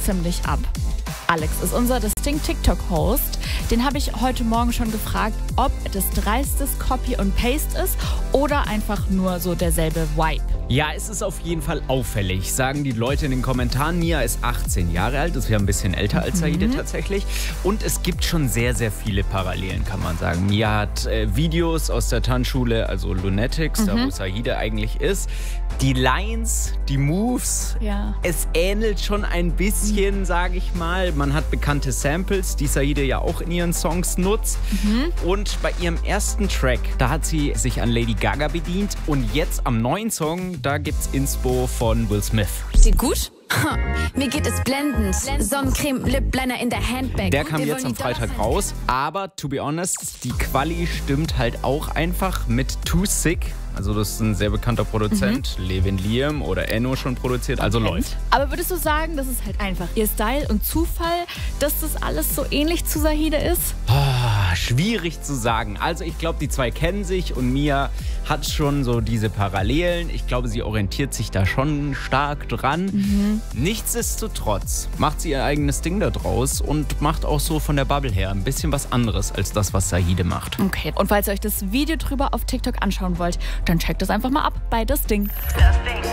ziemlich ab. Alex ist unser Distinct TikTok-Host. Den habe ich heute Morgen schon gefragt, ob das dreistes Copy und Paste ist oder einfach nur so derselbe Vibe. Ja, es ist auf jeden Fall auffällig, sagen die Leute in den Kommentaren. Mia ist 18 Jahre alt, ist ja ein bisschen älter als Saide tatsächlich. Und es gibt schon sehr, sehr viele Parallelen, kann man sagen. Mia hat Videos aus der Tanzschule, also Lunatics, da wo Saide eigentlich ist. Die Lines, die Moves, es ähnelt schon ein bisschen, sage ich mal. Man hat bekannte Samples, die Saide ja auch in ihren Songs nutzt. Und bei ihrem ersten Track, da hat sie sich an Lady Gaga bedient. Und jetzt am neuen Song, da gibt's Inspo von Will Smith. Sieht gut? Mir geht es blendend. Sonnencreme, Lip-Liner in der Handbag. Der kam jetzt am Freitag raus. Aber, to be honest, die Quali stimmt halt auch einfach mit Too Sick. Also das ist ein sehr bekannter Produzent, Levin Liam oder Enno schon produziert, also läuft. Aber würdest du sagen, das ist halt einfach ihr Style und Zufall, dass das alles so ähnlich zu Saide ist? Schwierig zu sagen. Also ich glaube, die zwei kennen sich und Mia hat schon so diese Parallelen. Ich glaube, sie orientiert sich da schon stark dran. Nichtsdestotrotz macht sie ihr eigenes Ding da draus und macht auch so von der Bubble her ein bisschen was anderes als das, was Saide macht. Okay, und falls ihr euch das Video drüber auf TikTok anschauen wollt, dann checkt es einfach mal ab bei Das Ding.